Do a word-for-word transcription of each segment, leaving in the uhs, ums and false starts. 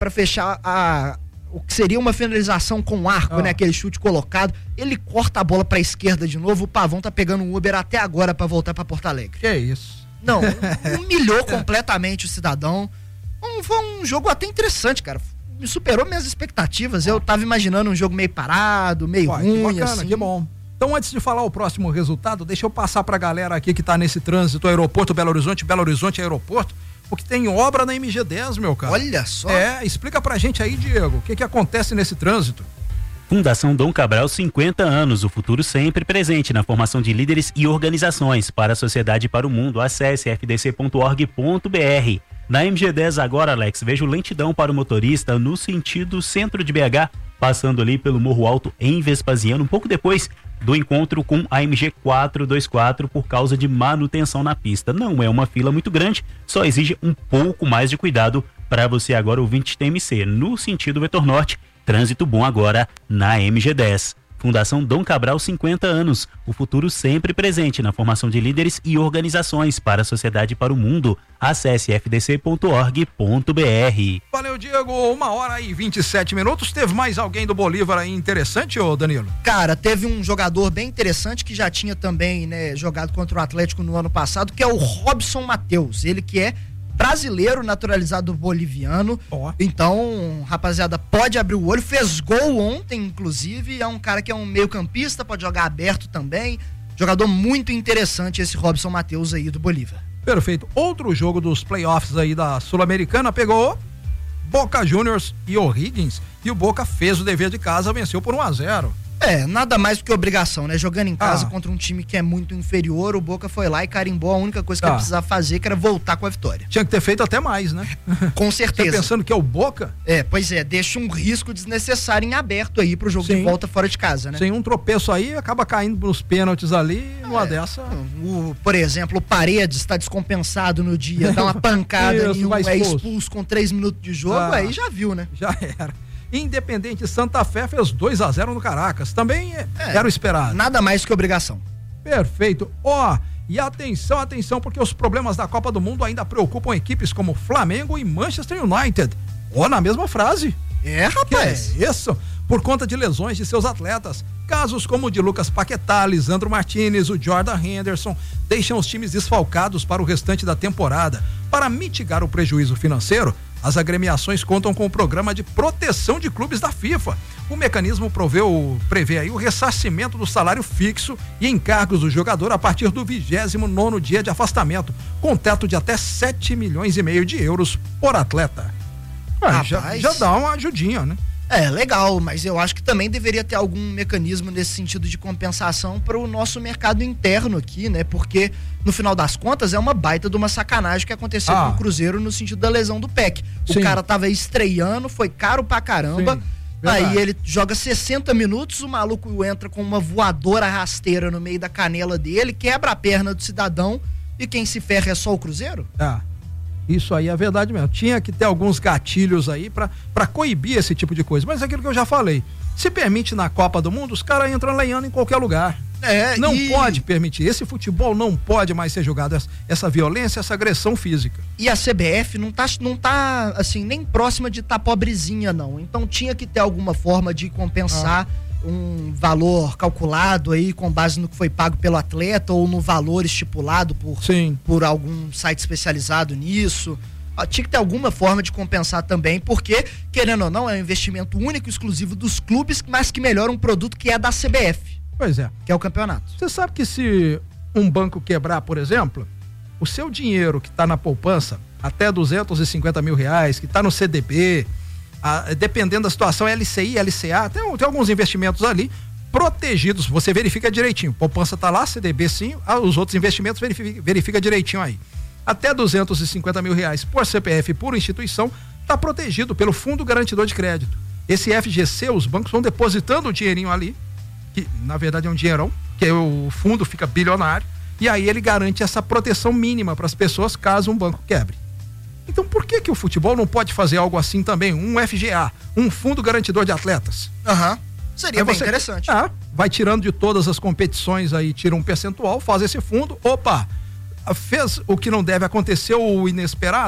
para fechar a, o que seria uma finalização com arco, ah. né? Aquele chute colocado. Ele corta a bola pra esquerda de novo. O Pavão tá pegando um Uber até agora pra voltar pra Porto Alegre. Que isso? Não, humilhou completamente o cidadão. Um, foi um jogo até interessante, cara. Me superou minhas expectativas. Eu tava imaginando um jogo meio parado, meio Ué, ruim, que bacana, assim. Que bom. Então, antes de falar o próximo resultado, deixa eu passar pra galera aqui que tá nesse trânsito, aeroporto Belo Horizonte, Belo Horizonte aeroporto, porque tem obra na M G dez, meu cara. Olha só. É, explica pra gente aí, Diego, o que que acontece nesse trânsito? Fundação Dom Cabral, cinquenta anos, o futuro sempre presente na formação de líderes e organizações para a sociedade e para o mundo. Acesse f d c ponto org ponto b r. Na M G dez agora, Alex, vejo lentidão para o motorista no sentido centro de B H, passando ali pelo Morro Alto em Vespasiano, um pouco depois do encontro com a M G quatrocentos e vinte e quatro por causa de manutenção na pista. Não é uma fila muito grande, só exige um pouco mais de cuidado para você agora, ouvinte T M C. No sentido vetor norte, trânsito bom agora na M G dez. Fundação Dom Cabral, cinquenta anos, o futuro sempre presente na formação de líderes e organizações para a sociedade e para o mundo. Acesse f d c ponto org ponto b r. Valeu, Diego, uma hora e vinte e sete minutos. Teve mais alguém do Bolívar aí interessante, ô Danilo? Cara, teve um jogador bem interessante que já tinha também, né, jogado contra o Atlético no ano passado, que é o Robson Matheus. Ele que é brasileiro, naturalizado boliviano. Oh. Então, rapaziada, pode abrir o olho. Fez gol ontem, inclusive. É um cara que é um meio campista, pode jogar aberto também. Jogador muito interessante esse Robson Matheus aí do Bolívar. Perfeito. Outro jogo dos playoffs aí da Sul-Americana pegou Boca Juniors e O'Higgins. E o Boca fez o dever de casa, venceu por um a zero. É, nada mais do que obrigação, né? Jogando em casa ah. contra um time que é muito inferior, o Boca foi lá e carimbou a única coisa que ah. ele precisava fazer, que era voltar com a vitória. Tinha que ter feito até mais, né? Com certeza. Você pensando que é o Boca? É, pois é, deixa um risco desnecessário em aberto aí pro jogo Sim. de volta fora de casa, né? Sem um tropeço aí, acaba caindo nos pênaltis ali, numa é, dessa... O, por exemplo, o Paredes está descompensado no dia, dá uma pancada Isso, ali, um, expulso. é expulso com três minutos de jogo, ah. aí já viu, né? Já era. Independente Santa Fé fez dois a zero no Caracas. Também é, era o esperado. Nada mais que obrigação. Perfeito. Ó, oh, e atenção, atenção, porque os problemas da Copa do Mundo ainda preocupam equipes como Flamengo e Manchester United. Ó, oh, na mesma frase. É, rapaz. Que é isso? Por conta de lesões de seus atletas. Casos como o de Lucas Paquetá, Lisandro Martinez, o Jordan Henderson, deixam os times desfalcados para o restante da temporada. Para mitigar o prejuízo financeiro, as agremiações contam com o programa de proteção de clubes da FIFA. O mecanismo proveu, prevê aí o ressarcimento do salário fixo e encargos do jogador a partir do vigésimo nono dia de afastamento, com teto de até sete milhões e meio de euros por atleta. Ah, já, já dá uma ajudinha, né? É, legal, mas eu acho que também deveria ter algum mecanismo nesse sentido de compensação para o nosso mercado interno aqui, né? Porque, no final das contas, é uma baita de uma sacanagem que aconteceu ah. com o Cruzeiro no sentido da lesão do Peck. O Sim. cara tava estreando, foi caro pra caramba, Sim, aí ele joga sessenta minutos, o maluco entra com uma voadora rasteira no meio da canela dele, quebra a perna do cidadão e quem se ferra é só o Cruzeiro? Ah. Isso aí é verdade mesmo. Tinha que ter alguns gatilhos aí pra, pra coibir esse tipo de coisa. Mas é aquilo que eu já falei. Se permite na Copa do Mundo, os caras entram lenhando em qualquer lugar. É, não e... pode permitir. Esse futebol não pode mais ser jogado. Essa, essa violência, essa agressão física. E a C B F não tá, não tá assim, nem próxima de estar tá pobrezinha, não. Então tinha que ter alguma forma de compensar ah. um valor calculado aí com base no que foi pago pelo atleta ou no valor estipulado por, Sim. por algum site especializado nisso. Tinha que ter alguma forma de compensar também, porque, querendo ou não, é um investimento único, exclusivo dos clubes, mas que melhora um produto que é da C B F. Pois é. Que é o campeonato. Você sabe que se um banco quebrar, por exemplo, o seu dinheiro que está na poupança, até duzentos e cinquenta mil reais, que está no C D B, a, dependendo da situação, L C I, L C A, tem, tem alguns investimentos ali protegidos, você verifica direitinho. Poupança tá lá, C D B sim, os outros investimentos verifica, verifica direitinho aí. Até duzentos e cinquenta mil reais por C P F, por instituição, está protegido pelo Fundo Garantidor de Crédito. Esse F G C, os bancos vão depositando o dinheirinho ali, que na verdade é um dinheirão, que o fundo fica bilionário, e aí ele garante essa proteção mínima para as pessoas caso um banco quebre. Então por que que o futebol não pode fazer algo assim também? Um F G A, um Fundo Garantidor de Atletas. Aham. Uhum. Seria aí bem você, interessante. Ah, vai tirando de todas as competições aí, tira um percentual, faz esse fundo, opa, fez o que não deve acontecer, o inesperado,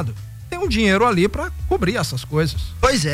tem um dinheiro ali para cobrir essas coisas. Pois é.